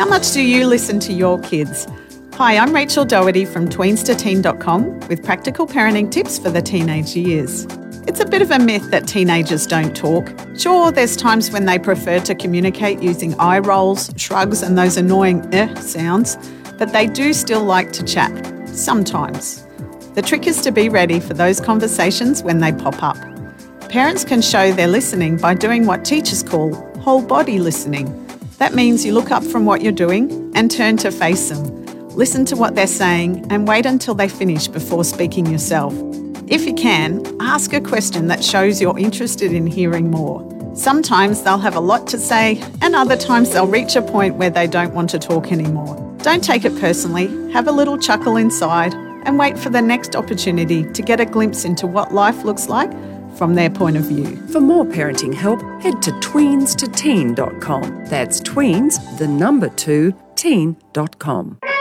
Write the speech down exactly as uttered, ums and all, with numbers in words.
How much do you listen to your kids? Hi, I'm Rachel Doherty from tweens to teen dot com with practical parenting tips for the teenage years. It's a bit of a myth that teenagers don't talk. Sure, there's times when they prefer to communicate using eye rolls, shrugs and those annoying eh sounds, but they do still like to chat, sometimes. The trick is to be ready for those conversations when they pop up. Parents can show they're listening by doing what teachers call whole body listening. That means you look up from what you're doing and turn to face them. Listen to what they're saying and wait until they finish before speaking yourself. If you can, ask a question that shows you're interested in hearing more. Sometimes they'll have a lot to say and other times they'll reach a point where they don't want to talk anymore. Don't take it personally, have a little chuckle inside and wait for the next opportunity to get a glimpse into what life looks like from their point of view. For more parenting help, head to tweens to teen dot com. That's tweens, the number two, teen dot com.